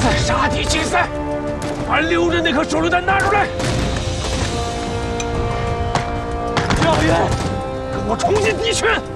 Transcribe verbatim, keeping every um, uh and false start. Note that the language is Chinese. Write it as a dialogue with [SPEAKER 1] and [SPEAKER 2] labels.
[SPEAKER 1] 再杀敌竞赛，把留着那颗手榴弹拿出来！廖云，跟我冲进敌群！